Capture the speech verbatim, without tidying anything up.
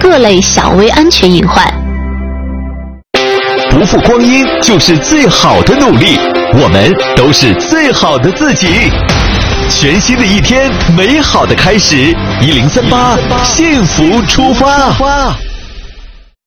各类小微安全隐患。 不负光阴就是最好的努力，我们都是最好的自己。全新的一天，美好的开始，一零三八，幸福出发。